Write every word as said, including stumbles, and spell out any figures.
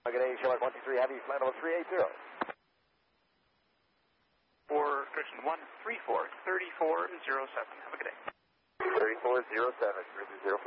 Good day, Sherlock one two three, Heavy, flight level three eight zero. For correction one three four, thirty-four zero seven. Have a good day. thirty-four zero seven, three zero.